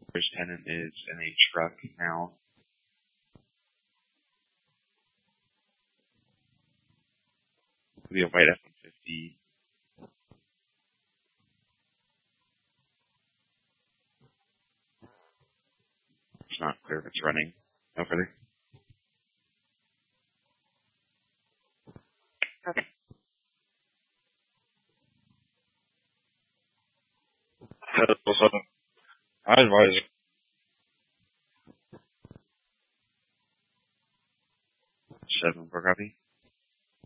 First tenant is in a truck now. Could be a white F-150. It's not clear if it's running. No further. Okay. I advise 7 for copy.